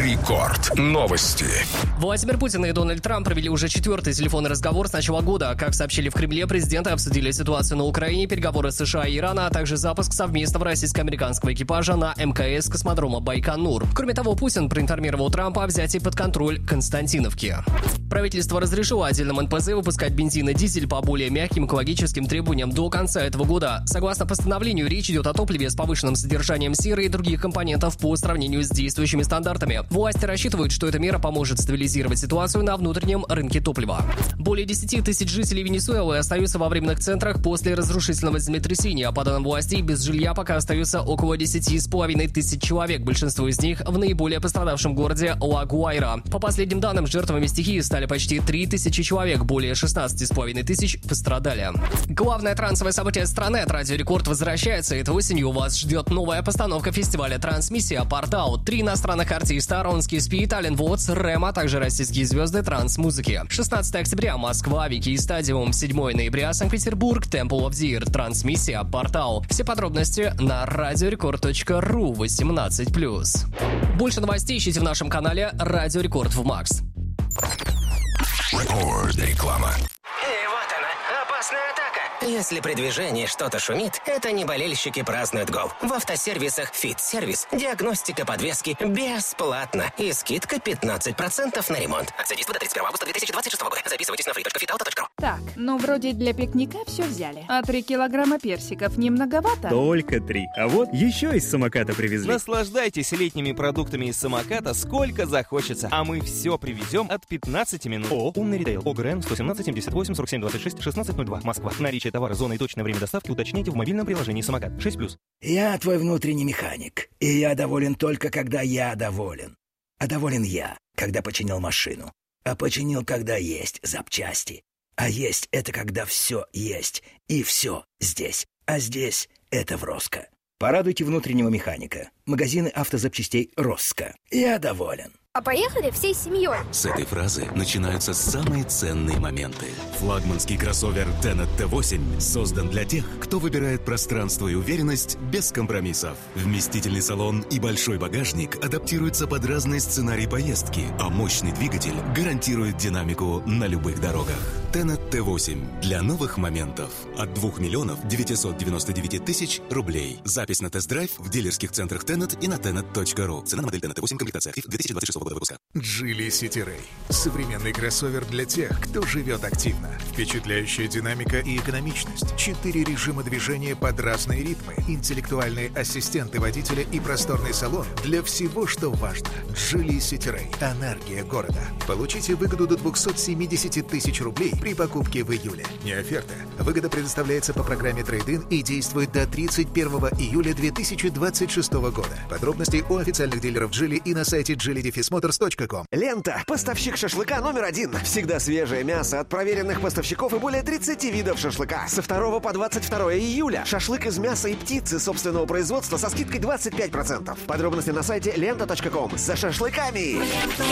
Рекорд. Новости. Владимир Путин и Дональд Трамп провели уже 4-й телефонный разговор с начала года. Как сообщили в Кремле, президенты обсудили ситуацию на Украине, переговоры США и Ирана, а также запуск совместного российско-американского экипажа на МКС космодрома Байконур. Кроме того, Путин проинформировал Трампа о взятии под контроль Константиновки. Правительство разрешило отдельным НПЗ выпускать бензин и дизель по более мягким экологическим требованиям до конца этого года. Согласно постановлению, речь идет о топливе с повышенным содержанием серы и других компонентов по сравнению с действующими стандартами. Власти рассчитывают, что эта мера поможет стабилизировать ситуацию на внутреннем рынке топлива. Более 10 тысяч жителей Венесуэлы остаются во временных центрах после разрушительного землетрясения. По данным властей, без жилья пока остается около 10,5 тысяч человек, большинство из них в наиболее пострадавшем городе Ла-Гуайра. По последним данным, жертвами стихии стали почти 3 тысячи человек, более 16,5 тысяч пострадали. Главное трансовое событие страны от Радио Рекорд возвращается. Этой осенью вас ждет новая постановка фестиваля «Трансмиссия. Портал». 3 иностранных артиста: Ронский Спид, Ален Вотс, Рэм, а также российские звезды транс-музыки. 16 октября Москва, Вики Стадиум. 7 ноября Санкт-Петербург, Temple of Zir. Трансмиссия. Портал. Все подробности на radiorecord.ru 18+. Больше новостей ищите в нашем канале Радио Рекорд в Макс. Рекорд. Реклама. И вот она, опасная атака. Если при движении что-то шумит, это не болельщики празднуют гол. В автосервисах «Фит-сервис» диагностика подвески бесплатно и скидка 15% на ремонт. Акция действует до 31 августа 2026 года. Записывайтесь на free.fitauto.ru. Так, ну вроде для пикника все взяли. А 3 килограмма персиков не многовато? Только 3. А вот еще из самоката привезли. Наслаждайтесь летними продуктами из самоката сколько захочется. А мы все привезем от 15 минут. О, умный ритейл. ОГРН 117 78 47 26 1602. Москва. Наличие товара, зона и точное время доставки уточняйте в мобильном приложении «Самокат». 6+. Я твой внутренний механик, и я доволен только, когда я доволен. А доволен я, когда починил машину. А починил, когда есть запчасти. А есть — это когда все есть, и все здесь. А здесь — это в Роско. Порадуйте внутреннего механика. Магазины автозапчастей «Роско». Я доволен. А поехали всей семьей. С этой фразы начинаются самые ценные моменты. Флагманский кроссовер Tenet T8 создан для тех, кто выбирает пространство и уверенность без компромиссов. Вместительный салон и большой багажник адаптируются под разные сценарии поездки, а мощный двигатель гарантирует динамику на любых дорогах. Tenet T8 для новых моментов от 2 миллионов 999 тысяч рублей. Запись на тест-драйв в дилерских центрах Tenet и на tenet.ru. Цена на модель Tenet T8, комплектация Active 2026 года выпуска. Geely City Ray. Современный кроссовер для тех, кто живет активно. Впечатляющая динамика и экономичность. 4 режима движения под разные ритмы. Интеллектуальные ассистенты водителя и просторный салон для всего, что важно. Geely City Ray. Энергия города. Получите выгоду до 270 тысяч рублей при покупке в июле. Не оферта. Выгода предоставляется по программе Трейд-ин и действует до 31 июля 2026 года. Подробности у официальных дилеров Geely и на сайте geely-motors.com. Лента. Поставщик шашлыка номер 1. Всегда свежее мясо от проверенных поставщиков и более 30 видов шашлыка. Со 2 по 22 июля. Шашлык из мяса и птицы собственного производства со скидкой 25%. Подробности на сайте lenta.com. За шашлыками!